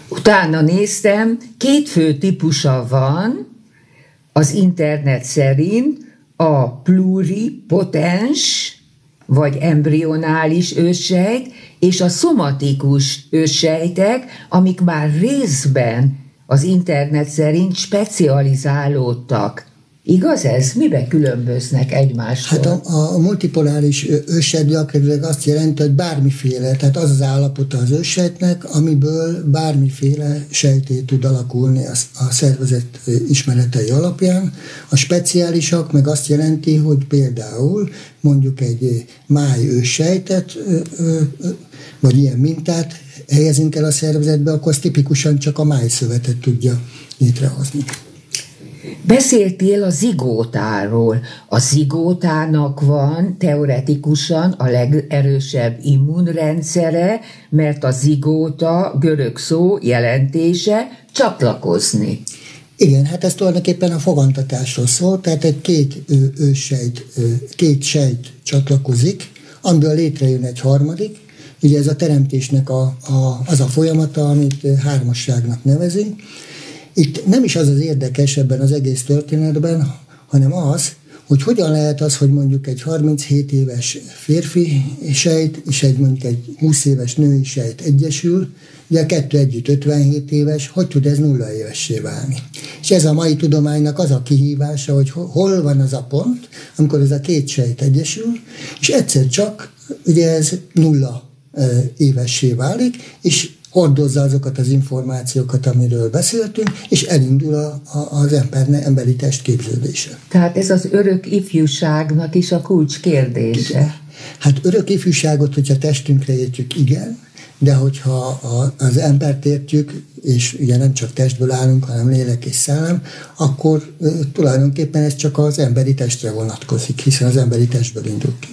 Utána néztem, 2 fő típusa van az internet szerint, a pluripotens, vagy embrionális őssejt, és a szomatikus őssejtek, amik már részben az internet szerint specializálódtak. Igaz ez? Miben különböznek egymástól? Hát a multipoláris őssejt gyakorlatilag azt jelenti, hogy bármiféle, tehát az az állapota az őssejtnek, amiből bármiféle sejté tud alakulni a szervezet ismeretei alapján. A speciálisak meg azt jelenti, hogy például mondjuk egy máj őssejtet, vagy ilyen mintát helyezünk el a szervezetbe, akkor az tipikusan csak a májszövetet tudja létrehozni. Beszéltél a zigótáról. A zigótának van teoretikusan a legerősebb immunrendszere, mert a zigóta görög szó jelentése csatlakozni. Igen, hát ez tulajdonképpen a fogantatásról szól, tehát egy két sejt csatlakozik, amiből létrejön egy harmadik. Ugye ez a teremtésnek az a folyamata, amit hármasságnak nevezünk. Itt nem is az az érdekes ebben az egész történetben, hanem az, hogy hogyan lehet az, hogy mondjuk egy 37 éves férfi sejt és mondjuk egy 20 éves női sejt egyesül, ugye a kettő együtt 57 éves, hogy tud ez 0 évessé válni. És ez a mai tudománynak az a kihívása, hogy hol van az a pont, amikor ez a két sejt egyesül, és egyszer csak ugye ez 0 évessé válik, és hordozza azokat az információkat, amiről beszéltünk, és elindul az emberi test képződése. Tehát ez az örök ifjúságnak is a kulcs kérdése. Hát örök ifjúságot, hogyha testünkre értjük, igen, de hogyha az embert értjük, és ugye nem csak testből állunk, hanem lélek és szellem, akkor tulajdonképpen ez csak az emberi testre vonatkozik, hiszen az emberi testből indul ki.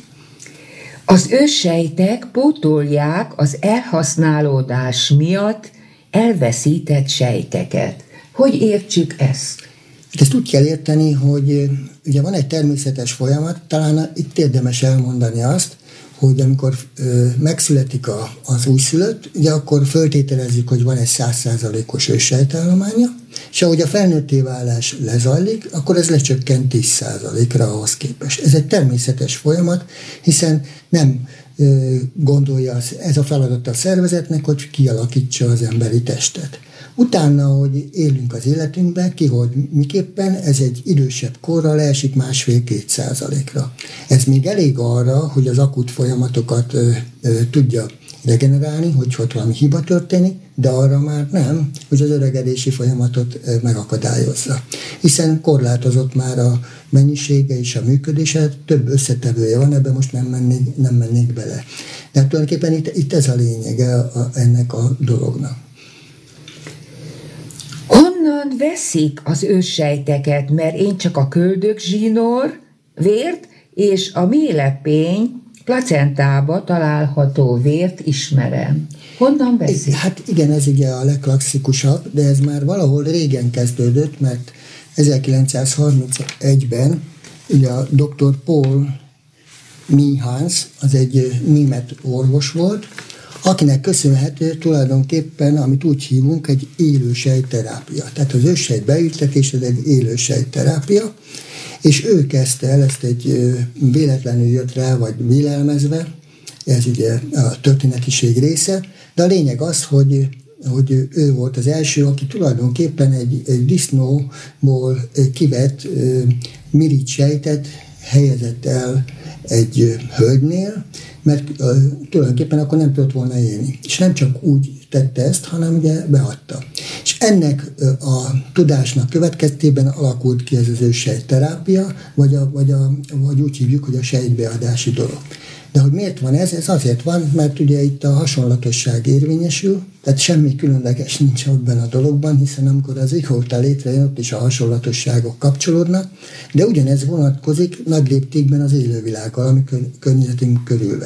Az őssejtek pótolják az elhasználódás miatt elveszített sejteket. Hogy értsük ezt? Ezt úgy kell érteni, hogy ugye van egy természetes folyamat, talán itt érdemes elmondani azt, hogy amikor megszületik az újszülött, ugye akkor föltételezzük, hogy van egy 100%-os őssejtállománya, és ahogy a felnőtté válás lezajlik, akkor ez lecsökkent 10%-ra ahhoz képest. Ez egy természetes folyamat, hiszen nem gondolja ez a feladat a szervezetnek, hogy kialakítsa az emberi testet. Utána, hogy élünk az életünkben, hogy miképpen ez egy idősebb korra leesik 1,5-2%-ra. Ez még elég arra, hogy az akut folyamatokat tudja regenerálni, hogy ott valami hiba történik, de arra már nem, hogy az öregedési folyamatot megakadályozza. Hiszen korlátozott már a mennyisége és a működése, több összetevője van, ebben most nem mennék bele. De tulajdonképpen itt ez a lényege ennek a dolognak. Honnan veszik az őssejteket? Mert én csak a köldökzsinór, vért és a mélepény placentába található vért ismerem. Honnan veszik? Hát igen, ez ugye a legklasszikusabb, de ez már valahol régen kezdődött, mert 1931-ben ugye a dr. Paul Mihans, az egy német orvos volt, akinek köszönhető tulajdonképpen, amit úgy hívunk, egy élősejtterápia. Tehát az őssejt beültetés, ez egy élősejtterápia, és ő kezdte el, ezt egy véletlenül jött rá, vagy vélelmezve, ez ugye a történetiség része, de a lényeg az, hogy ő volt az első, aki tulajdonképpen egy disznóból kivett mirigysejtet helyezett el egy hölgynél, mert tulajdonképpen akkor nem tudott volna élni. És nem csak úgy tette ezt, hanem ugye beadta. És ennek a tudásnak következtében alakult ki ez az őssejtterápia, vagy úgy hívjuk, hogy a sejtbeadási dolog. De hogy miért van ez? Ez azért van, mert ugye itt a hasonlatosság érvényesül, tehát semmi különleges nincs abban a dologban, hiszen amikor az zigóta létrejön, ott is a hasonlatosságok kapcsolódnak, de ugyanez vonatkozik nagy léptékben az élővilággal, ami környezetünk körülvesz.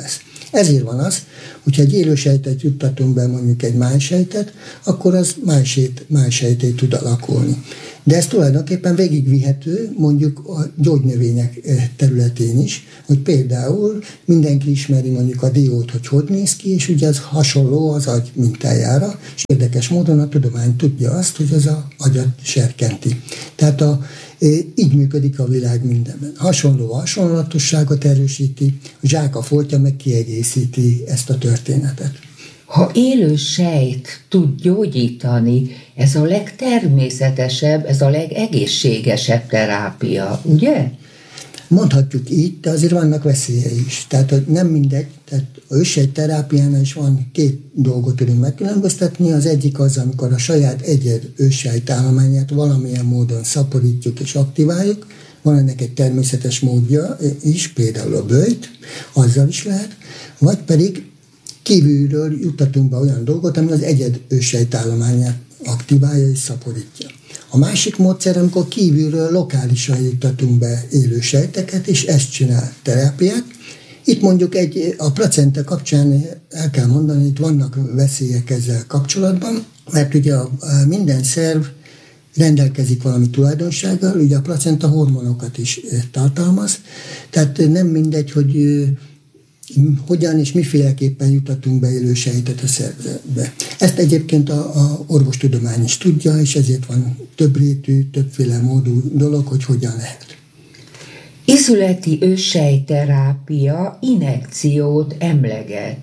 Ezért van az, hogyha egy élősejtet juttatunk be mondjuk egy májsejtet, akkor az májsejté tud alakulni. De ez tulajdonképpen végigvihető mondjuk a gyógynövények területén is, hogy például mindenki ismeri mondjuk a diót, hogy néz ki, és ugye ez hasonló az agy mintájára, és érdekes módon a tudomány tudja azt, hogy az az agyat serkenti. Tehát így működik a világ mindenben. Hasonló a hasonlatosságot erősíti, a zsák a foltja meg kiegészíti ezt a történetet. Ha élő sejt tud gyógyítani, ez a legtermészetesebb, ez a legegészségesebb terápia, ugye? Mondhatjuk így, de azért vannak veszélyei is. Tehát hogy nem mindegy, tehát a őssejt terápiánál is van két dolgot tudunk megkülönböztetni. Az egyik az, amikor a saját egyed őssejt állományát valamilyen módon szaporítjuk és aktiváljuk. Van ennek egy természetes módja is, például a böjt, azzal is lehet, vagy pedig kívülről juttatunk be olyan dolgot, ami az egyed őssejt állományát aktiválja és szaporítja. A másik módszer, amikor kívülről lokálisan juttatunk be élő sejteket, és ezt csinál terápiát. Itt mondjuk a placenta kapcsán el kell mondani, hogy itt vannak veszélyek ezzel kapcsolatban, mert ugye minden szerv rendelkezik valami tulajdonsággal, ugye a placenta hormonokat is tartalmaz, tehát nem mindegy, hogy hogyan és miféleképpen jutatunk be élő sejtet a szervezetbe. Ezt egyébként a orvostudomány is tudja, és ezért van többrétű, többféle módú dolog, hogy hogyan lehet. Izületi őssejtterápia injekciót emleget.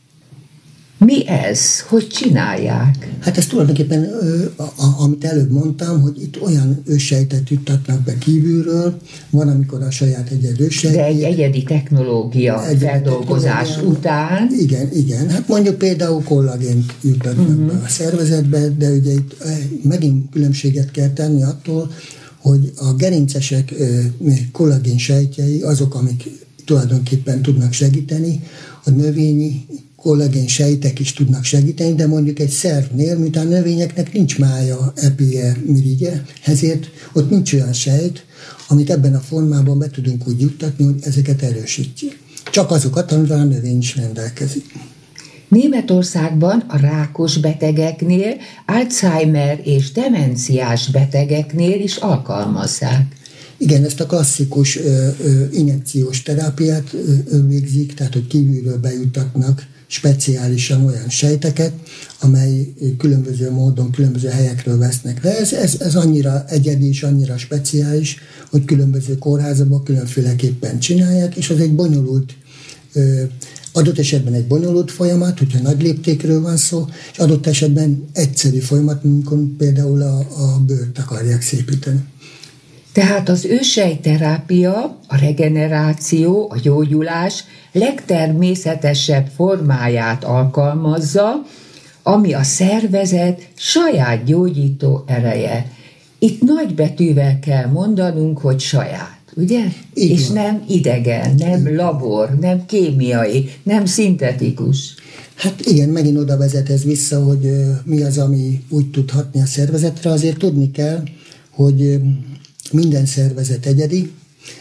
Mi ez? Hogy csinálják? Hát ez tulajdonképpen, amit előbb mondtam, hogy itt olyan őssejtet juttatnak be kívülről, van, amikor a saját egyed őssejt. De egy egyedi technológia feldolgozás után. Igen. Hát mondjuk például kollagént juttatnak be a szervezetbe, de ugye itt megint különbséget kell tenni attól, hogy a gerincesek kollagén sejtjei azok, amik tulajdonképpen tudnak segíteni, a növényi kollagén sejtek is tudnak segíteni, de mondjuk egy szervnél, mint a növényeknek nincs mája, epie, mirigye, ezért ott nincs olyan sejt, amit ebben a formában be tudunk úgy juttatni, hogy ezeket erősítjük. Csak azokat, amivel a növény is rendelkezik. Németországban a rákos betegeknél, Alzheimer és demenciás betegeknél is alkalmazzák. Igen, ezt a klasszikus injekciós terápiát végzik, tehát hogy kívülről bejuttatnak speciálisan olyan sejteket, amely különböző módon, különböző helyekről vesznek le. Ez annyira egyedi és annyira speciális, hogy különböző kórházakban különféleképpen csinálják, és az egy bonyolult, adott esetben egy bonyolult folyamat, hogyha nagy léptékről van szó, és adott esetben egyszerű folyamat, amikor például a bőrt akarják szépíteni. Tehát az őssejtterápia, a regeneráció, a gyógyulás legtermészetesebb formáját alkalmazza, ami a szervezet saját gyógyító ereje. Itt nagy betűvel kell mondanunk, hogy saját, ugye? Igen. És nem idegen, nem labor, nem kémiai, nem szintetikus. Hát igen, megint oda vezet ez vissza, hogy mi az, ami úgy tud hatni a szervezetre. Azért tudni kell, hogy minden szervezet egyedi,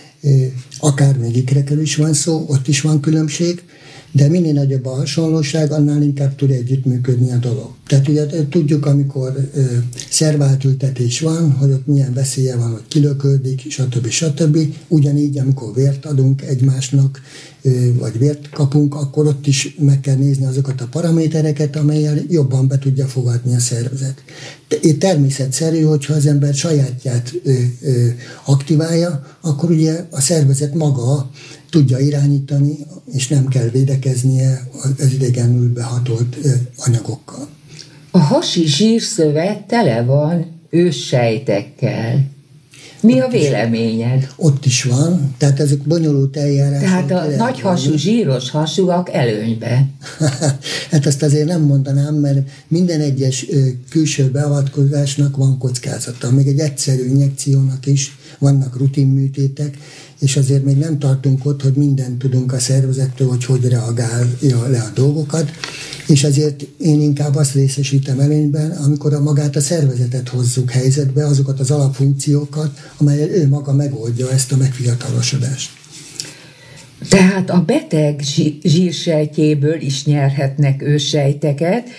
akár még ikrekről is van szó, ott is van különbség, de minél nagyobb a hasonlóság, annál inkább tud együttműködni a dolog. Tehát ugye tudjuk, amikor szerváltültetés van, hogy ott milyen veszélye van, hogy kilöködik, stb. Ugyanígy, amikor vért adunk egymásnak, vagy vért kapunk, akkor ott is meg kell nézni azokat a paramétereket, amellyel jobban be tudja fogadni a szervezet. Természetszerű, hogyha az ember sajátját aktiválja, akkor ugye a szervezet maga tudja irányítani, és nem kell védekeznie az idegenül behatolt anyagokkal. A hasi zsírszövet tele van őssejtekkel. Mi a véleményed? Ott is van, tehát ezek bonyolult eljárások. Tehát a nagy hasú, zsíros hasúak előnybe. Hát azt azért nem mondanám, mert minden egyes külső beavatkozásnak van kockázata. Még egy egyszerű injekciónak is vannak rutinműtétek, és azért még nem tartunk ott, hogy mindent tudunk a szervezettől, hogy reagálja le a dolgokat, és ezért én inkább azt részesítem előnyben, amikor magát a szervezetet hozzuk helyzetbe, azokat az alapfunkciókat, amelyel ő maga megoldja ezt a megfiatalosodást. Tehát a beteg zsírsejtjéből is nyerhetnek őssejteket,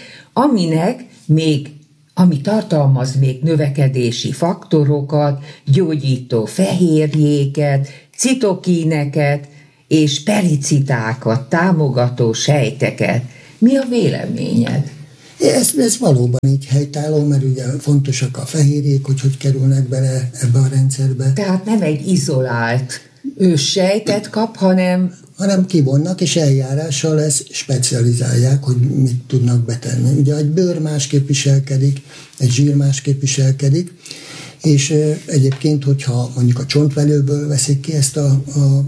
ami tartalmaz még növekedési faktorokat, gyógyító fehérjéket, citokíneket és pericitákat támogató sejteket. Mi a véleményed? Ez valóban így helytálló, mert ugye fontosak a fehérjék, hogy kerülnek bele ebbe a rendszerbe. Tehát nem egy izolált őssejtet kap, hanem kivonnak, és eljárással ezt specializálják, hogy mit tudnak betenni. Ugye egy bőr másképp viselkedik, egy zsír másképp viselkedik, és egyébként, hogyha mondjuk a csontvelőből veszik ki ezt a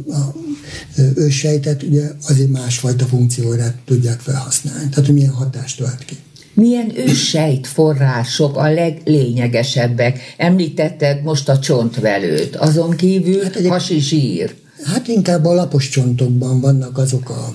őssejtet, ugye azért másfajta funkcióra tudják felhasználni. Tehát, hogy milyen hatást vált ki. Milyen őssejt források a leglényegesebbek? Említetted most a csontvelőt, azon kívül hasi zsír. Hát inkább a lapos csontokban vannak azok a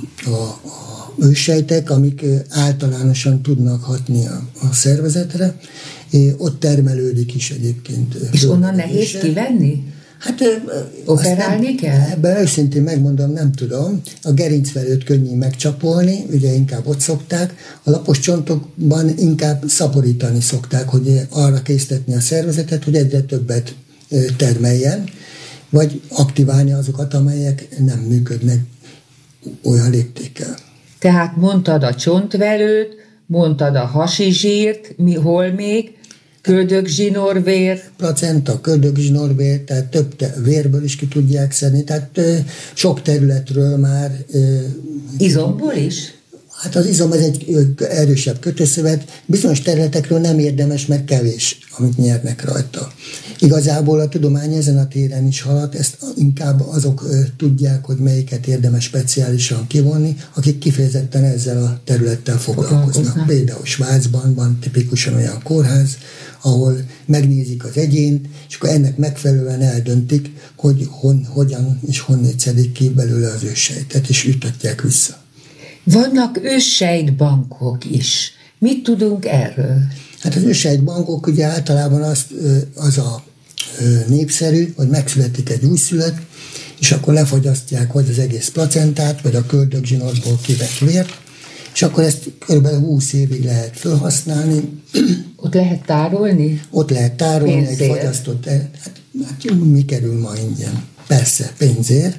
őssejtek, amik általánosan tudnak hatni a szervezetre. Ott termelődik is egyébként. És onnan nehéz kivenni? Hát operálni kell? Ebben őszintén megmondom, nem tudom. A gerincvelőt könnyű megcsapolni, ugye inkább ott szokták. A lapos csontokban inkább szaporítani szokták, hogy arra késztetni a szervezetet, hogy egyre többet termeljen, vagy aktiválni azokat, amelyek nem működnek olyan léptékkel. Tehát mondtad a csontvelőt, mondtad a hasi zsírt, hol még? Köldögzsinórvér. Placenta, köldögzsinórvér, tehát több vérből is ki tudják szedni, tehát sok területről már... Izomból is? Hát az izom ez egy erősebb kötőszövet, bizonyos területekről nem érdemes, mert kevés, amit nyernek rajta. Igazából a tudomány ezen a téren is halad, ezt inkább azok tudják, hogy melyiket érdemes speciálisan kivonni, akik kifejezetten ezzel a területtel foglalkoznak. Például Svájcban van tipikusan olyan kórház, ahol megnézik az egyént, és akkor ennek megfelelően eldöntik, hogy hogyan és honnét szedik ki belőle az őssejtet, és jutatják vissza. Vannak őssejtbankok is. Mit tudunk erről? Hát az őssejtbankok ugye általában az a népszerű, hogy megszületik egy újszülött, és akkor lefagyasztják vagy az egész placentát, vagy a köldögzsinórból kivett vért, és akkor ezt kb. 20 évig lehet felhasználni. Ott lehet tárolni? Ott lehet tárolni, pénzért. Egy fagyasztott, hát mi kerül ma ingyen? Persze, pénzért.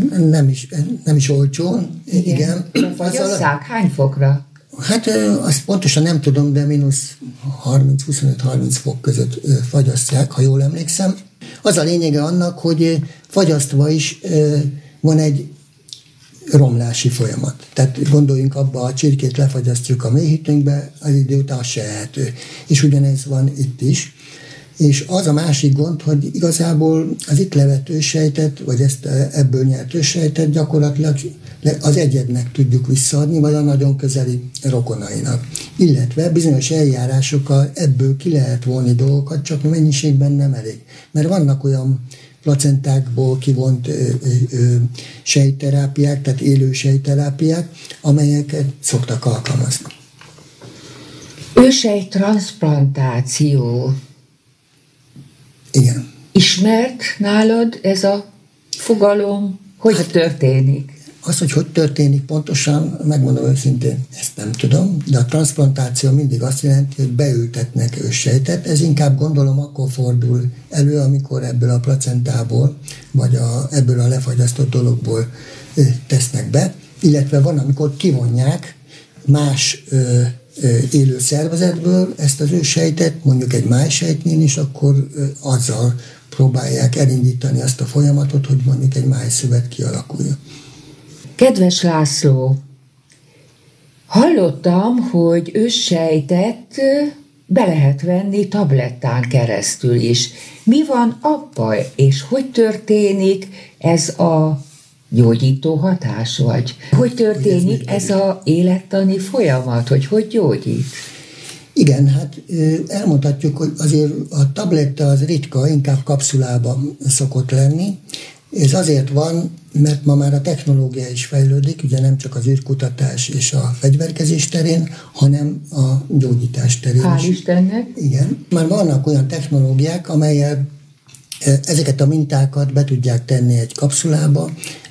Nem is olcsón. Igen. Fagyasszák? Hány fokra? Hát azt pontosan nem tudom, de mínusz 25-30 fok között fagyasztják, ha jól emlékszem. Az a lényege annak, hogy fagyasztva is van egy romlási folyamat. Tehát gondoljunk abba, a csirkét lefagyasztjuk a mélyhűtőnkbe, az idő után az se ehető. És ugyanez van itt is. És az a másik gond, hogy igazából az itt levett őssejtet, vagy ezt ebből nyert őssejtet gyakorlatilag az egyednek tudjuk visszaadni, vagy a nagyon közeli rokonainak. Illetve bizonyos eljárásokkal ebből ki lehet vonni dolgokat, csak mennyiségben nem elég. Mert vannak olyan placentákból kivont sejtterápiák, tehát élő sejtterápiák, amelyeket szoktak alkalmazni. Ősejttranszplantáció. Igen. Ismert nálad ez a fogalom? Hogy történik? Az, hogy történik pontosan, megmondom őszintén, ezt nem tudom, de a transzplantáció mindig azt jelenti, hogy beültetnek őssejtet. Ez inkább gondolom akkor fordul elő, amikor ebből a placentából, vagy ebből a lefagyasztott dologból tesznek be, illetve van, amikor kivonják más élő szervezetből ezt az őssejtet, mondjuk egy májsejtnél is, akkor azzal próbálják elindítani azt a folyamatot, hogy mondjuk egy májszövet kialakuljon. Kedves László, hallottam, hogy őssejtet be lehet venni tablettán keresztül is. Mi van abban, és hogy történik ez a gyógyító hatás, vagy hogy történik ez az élettani folyamat, hogy gyógyít? Igen, hát elmondhatjuk, hogy azért a tabletta az ritka, inkább kapszulában szokott lenni. Ez azért van, mert ma már a technológia is fejlődik, ugye nem csak az űrkutatás és a fegyverkezés terén, hanem a gyógyítás terén is. Hál' Istennek! Igen. Már vannak olyan technológiák, amelyel ezeket a mintákat be tudják tenni egy kapszulába,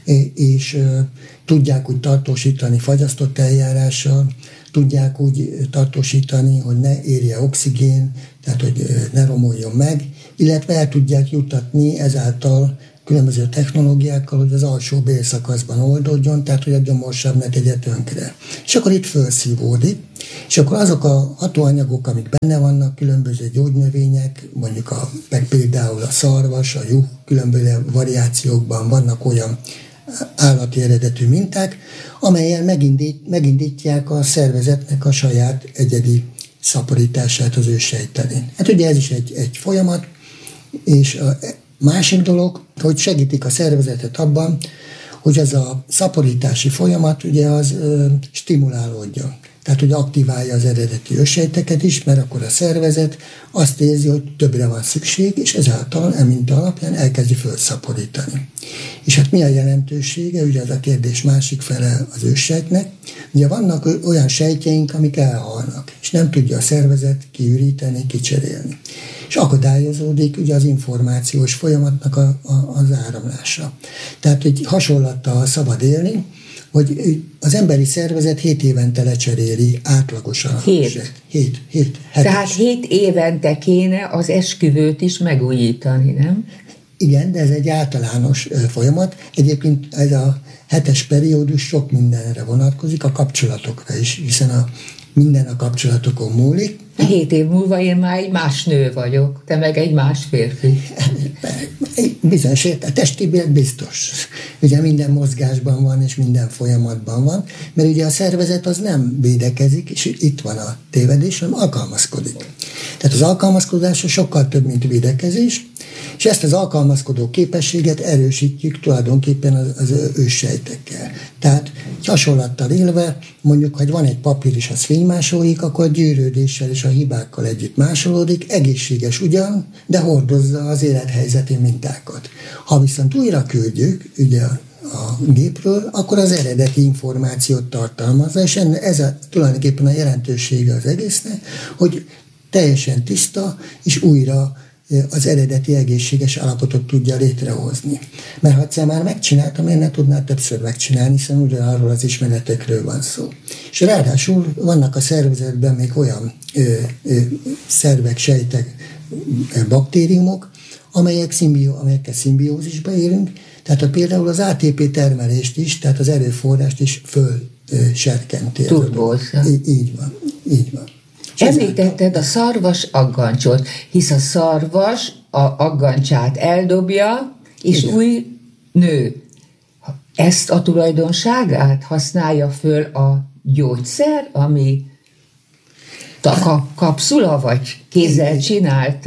és tudják úgy tartósítani fagyasztott eljárással, tudják úgy tartósítani, hogy ne érje oxigén, tehát hogy ne romoljon meg, illetve el tudják juttatni ezáltal különböző technológiákkal, hogy az alsó bélszakaszban oldódjon, tehát hogy a gyomorsav ne tegye tönkre. És akkor itt felszívódik, és akkor azok a hatóanyagok, amik benne vannak, különböző gyógynövények, mondjuk meg például a szarvas, a juh, különböző variációkban vannak olyan állati eredetű minták, amellyel megindítják a szervezetnek a saját egyedi szaporítását az őssejtterén. Hát ugye ez is egy folyamat, és a másik dolog, hogy segítik a szervezetet abban, hogy ez a szaporítási folyamat ugye az stimulálódjon. Tehát, hogy aktiválja az eredeti őssejteket is, mert akkor a szervezet azt érzi, hogy többre van szükség, és ezáltal, minta alapján elkezdi felszaporítani. És hát mi a jelentősége? Ugye az a kérdés másik fele az őssejtnek. Ugye vannak olyan sejtjeink, amik elhalnak, és nem tudja a szervezet kiüríteni, kicserélni. És akadályozódik ugye az információs folyamatnak az áramlása. Tehát, hogy hasonlattal szabad élni, hogy az emberi szervezet 7 évente lecseréli átlagosan. 7. Tehát 7 évente kéne az esküvőt is megújítani, nem? Igen, de ez egy általános folyamat. Egyébként ez a 7-es periódus sok mindenre vonatkozik, a kapcsolatokra is, hiszen minden a kapcsolatokon múlik. 7 év múlva én már egy más nő vagyok, te meg egy más férfi. Bizonyos a testibileg biztos. Ugye minden mozgásban van, és minden folyamatban van, mert ugye a szervezet az nem védekezik, és itt van a tévedés, hanem alkalmazkodik. Tehát az alkalmazkodás sokkal több, mint védekezés, és ezt az alkalmazkodó képességet erősítjük tulajdonképpen az őssejtekkel. Tehát hasonlattal élve, mondjuk, hogy van egy papír és az fénymásolódik, akkor a gyűrődéssel és a hibákkal együtt másolódik, egészséges ugyan, de hordozza az élethelyzeti mintákat. Ha viszont újra küldjük, ugye a gépről, akkor az eredeti információt tartalmazza, és ez tulajdonképpen a jelentősége az egésznek, hogy teljesen tiszta, és újra az eredeti egészséges állapotot tudja létrehozni. Mert ha egyszer már megcsináltam, én ne tudná többször megcsinálni, hiszen ugyanarról az ismeretekről van szó. És ráadásul vannak a szervezetben még olyan szervek, sejtek, baktériumok, amelyekkel szimbiózisba élünk, tehát például az ATP termelést is, tehát az erőforrást is fölserkenti. Turbózza. Így van. Említetted a szarvas aggancsot, hisz a szarvas a aggancsát eldobja, és igen, új nő. Ezt a tulajdonságát használja föl a gyógyszer, ami kapszula, vagy kézzel csinált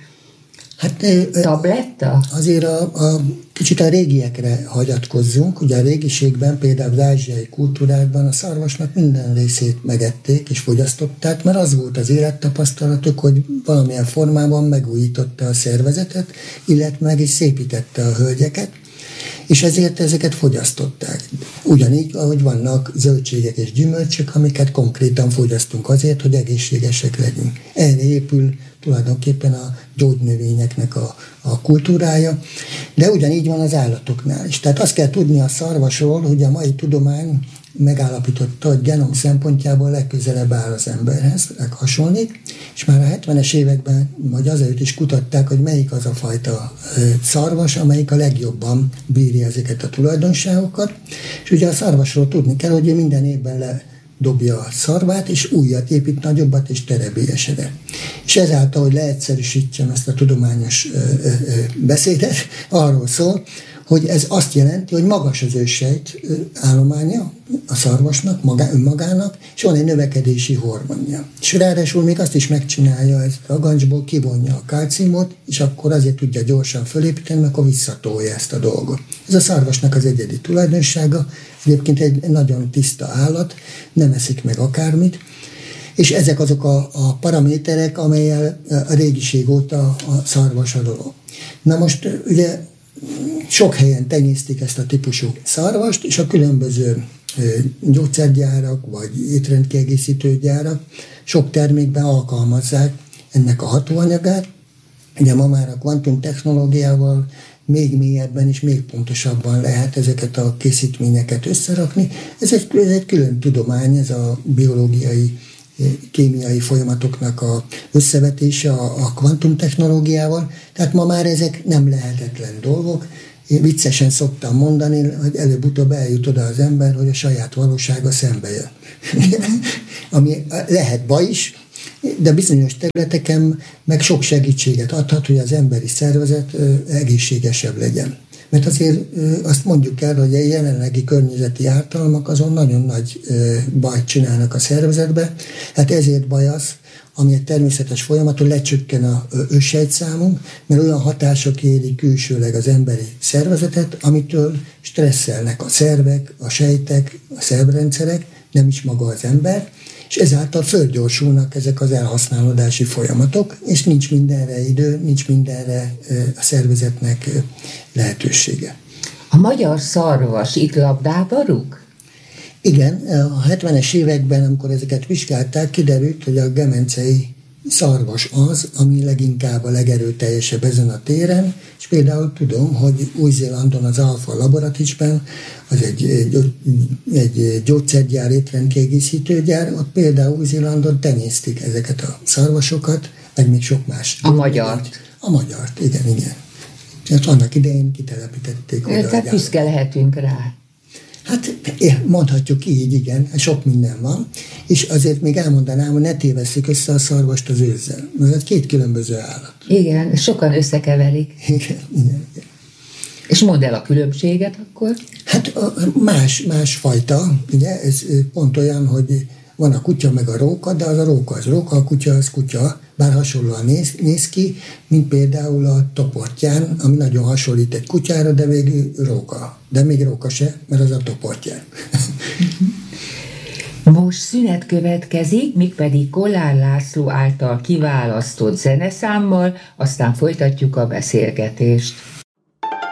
tabletta? Azért kicsit a régiekre hagyatkozzunk. Ugye a régiségben, például az ázsiai kultúrákban a szarvasnak minden részét megették és fogyasztották, mert az volt az élettapasztalatuk, hogy valamilyen formában megújította a szervezetet, illetve meg is szépítette a hölgyeket, és ezért ezeket fogyasztották. Ugyanígy, ahogy vannak zöldségek és gyümölcsök, amiket konkrétan fogyasztunk azért, hogy egészségesek legyünk. Erre épül tulajdonképpen a gyógynövényeknek a kultúrája, de ugyanígy van az állatoknál is. Tehát azt kell tudni a szarvasról, hogy a mai tudomány megállapította, hogy genom szempontjából legközelebb áll az emberhez, hasonlít, és már a 70-es években, vagy azelőtt is kutatták, hogy melyik az a fajta szarvas, amelyik a legjobban bírja ezeket a tulajdonságokat, és ugye a szarvasról tudni kell, hogy minden évben dobja a szarvát, és újat épít, nagyobbat és terebélyesedet. És ezáltal, hogy leegyszerűsítsem ezt a tudományos beszédet, arról szól, hogy ez azt jelenti, hogy magas az őssejt állománya a szarvasnak, önmagának, és van egy növekedési hormonja. És ráadásul még azt is megcsinálja, ez a agancsból kivonja a kalciumot, és akkor azért tudja gyorsan fölépíteni, mert akkor visszatolja ezt a dolgot. Ez a szarvasnak az egyedi tulajdonsága, egyébként egy nagyon tiszta állat, nem eszik meg akármit, és ezek azok a paraméterek, amelyel a régiség óta a szarvas a dolog. Na most ugye sok helyen tenyésztik ezt a típusú szarvast, és a különböző gyógyszergyárak, vagy étrendkiegészítő gyárak sok termékben alkalmazzák ennek a hatóanyagát. Ugye ma már a kvantum technológiával még mélyebben és még pontosabban lehet ezeket a készítményeket összerakni. Ez egy külön tudomány, ez a biológiai, kémiai folyamatoknak a összevetése a kvantumtechnológiával. Tehát ma már ezek nem lehetetlen dolgok. Én viccesen szoktam mondani, hogy előbb-utóbb eljut oda az ember, hogy a saját valósága szembe jön. Ami lehet baj is, de bizonyos területeken meg sok segítséget adhat, hogy az emberi szervezet egészségesebb legyen. Mert azért azt mondjuk el, hogy a jelenlegi környezeti ártalmak azon nagyon nagy bajt csinálnak a szervezetbe. Hát ezért baj az, ami egy természetes folyamat, hogy lecsökken a őssejtszámunk, mert olyan hatások érik külsőleg az emberi szervezetet, amitől stresszelnek a szervek, a sejtek, a szervrendszerek, nem is maga az ember, és ezáltal fölgyorsulnak ezek az elhasználódási folyamatok, és nincs mindenre idő, nincs mindenre a szervezetnek lehetősége. A magyar szarvas itt labdába rúg? Igen, a 70-es években, amikor ezeket vizsgálták, kiderült, hogy a gemencei szarvas az, ami leginkább a legerőteljesebb ezen a téren, és például tudom, hogy Új-Zélandon az Alfa Laboratories-ben, az egy gyógyszergyár, étrendkiegészítő gyár, ott például Új-Zélandon tenyésztik ezeket a szarvasokat, meg még sok más. A magyart. A magyart, igen. Tehát annak idején kitelepítették oda. Tehát büszke lehetünk rá. Hát mondhatjuk így, igen, sok minden van, és azért még elmondanám, hogy ne tévesszük össze a szarvast az őzzel. Ez két különböző állat. Igen, sokan összekeverik. Igen. És mondd el a különbséget akkor. Hát más fajta, ugye, ez pont olyan, hogy van a kutya meg a róka, de az róka, a kutya az kutya, bár hasonlóan néz ki, mint például a toportyán, ami nagyon hasonlít egy kutyára, de végül róka. De még róka se, mert az a toportyán. Most szünet következik, míg pedig Kollár László által kiválasztott zeneszámmal, aztán folytatjuk a beszélgetést.